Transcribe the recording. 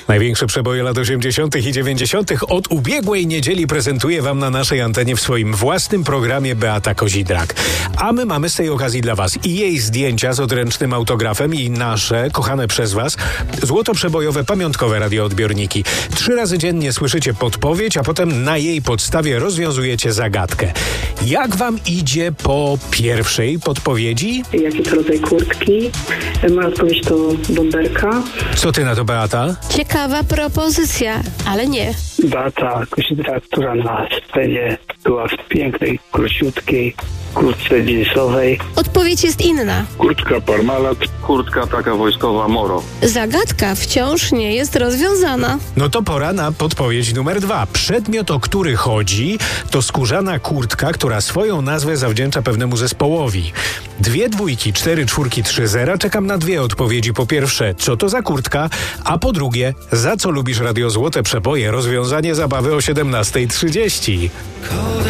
Największe przeboje lat 80. i 90. od ubiegłej niedzieli prezentuje wam na naszej antenie w swoim własnym programie Beata Kozidrak. A my mamy z tej okazji dla was i jej zdjęcia z odręcznym autografem i nasze, kochane przez was, złotoprzebojowe, pamiątkowe radioodbiorniki. 3 razy dziennie słyszycie podpowiedź, a potem na jej podstawie rozwiązujecie zagadkę. Jak wam idzie po pierwszej podpowiedzi? Jaki to rodzaj kurtki? Moja odpowiedź to bomberka. Co ty na to, Beata? Ciekawa propozycja, ale nie. Beata Kozidrak, która na scenie była w pięknej, króciutkiej kurtce jeansowej. Odpowiedź jest inna. Kurtka Parmalat, kurtka taka wojskowa Moro. Zagadka wciąż nie jest rozwiązana. No to pora na podpowiedź numer 2. Przedmiot, o który chodzi, to skórzana kurtka, która swoją nazwę zawdzięcza pewnemu zespołowi. 2 dwójki, 4 czwórki, 3 zera. Czekam na 2 odpowiedzi. Po pierwsze, co to za kurtka? A po drugie, za co lubisz Radio Złote Przeboje? Rozwiązanie zabawy o 17:30.